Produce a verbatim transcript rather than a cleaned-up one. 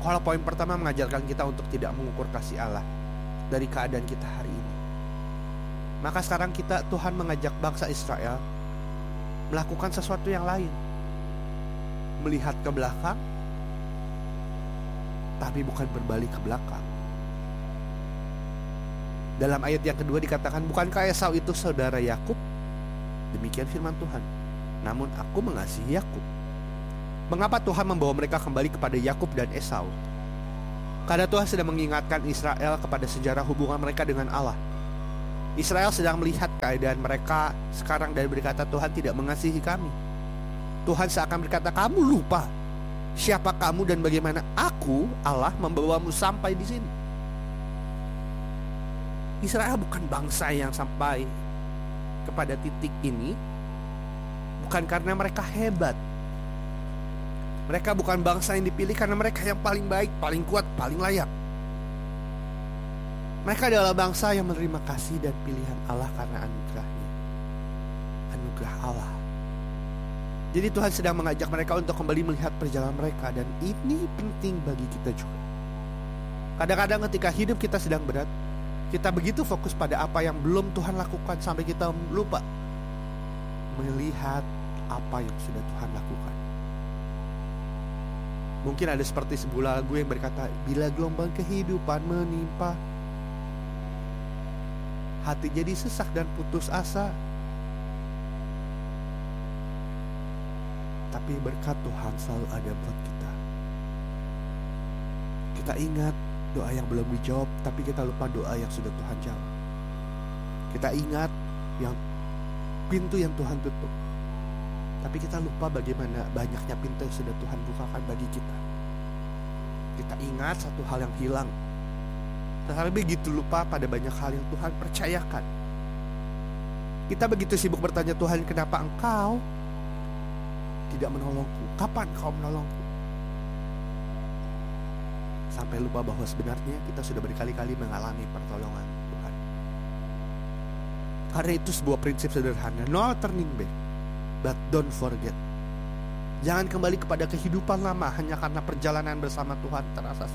Kalau poin pertama mengajarkan kita untuk tidak mengukur kasih Allah dari keadaan kita hari ini, maka sekarang kita, Tuhan mengajak bangsa Israel melakukan sesuatu yang lain. Melihat ke belakang, tapi bukan berbalik ke belakang. Dalam ayat yang kedua dikatakan, bukankah Esau itu saudara Yakub? Demikian firman Tuhan. Namun aku mengasihi Yakub. Mengapa Tuhan membawa mereka kembali kepada Yakub dan Esau? Karena Tuhan sedang mengingatkan Israel kepada sejarah hubungan mereka dengan Allah. Israel sedang melihat keadaan mereka sekarang dan berkata, Tuhan tidak mengasihi kami. Tuhan seakan berkata, kamu lupa siapa kamu dan bagaimana aku, Allah, membawamu sampai di sini. Israel bukan bangsa yang sampai kepada titik ini bukan karena mereka hebat. Mereka bukan bangsa yang dipilih karena mereka yang paling baik, paling kuat, paling layak. Mereka adalah bangsa yang menerima kasih dan pilihan Allah karena anugerahnya. Anugerah Allah. Jadi Tuhan sedang mengajak mereka untuk kembali melihat perjalanan mereka. Dan ini penting bagi kita juga. Kadang-kadang ketika hidup kita sedang berat, kita begitu fokus pada apa yang belum Tuhan lakukan sampai kita lupa melihat apa yang sudah Tuhan lakukan. Mungkin ada seperti sebuah lagu yang berkata, bila gelombang kehidupan menimpa, hati jadi sesak dan putus asa. Tapi berkat Tuhan selalu ada buat kita. Kita ingat doa yang belum dijawab, tapi kita lupa doa yang sudah Tuhan jawab. Kita ingat yang pintu yang Tuhan tutup, tapi kita lupa bagaimana banyaknya pintu yang sudah Tuhan bukakan bagi kita. Kita ingat satu hal yang hilang, tetapi begitu lupa pada banyak hal yang Tuhan percayakan. Kita begitu sibuk bertanya, Tuhan, kenapa Engkau tidak menolongku? Kapan Engkau menolongku? Sampai lupa bahwa sebenarnya kita sudah berkali-kali mengalami pertolongan Tuhan. Karena itu sebuah prinsip sederhana, no turning back, but don't forget. Jangan kembali kepada kehidupan lama hanya karena perjalanan bersama Tuhan terasa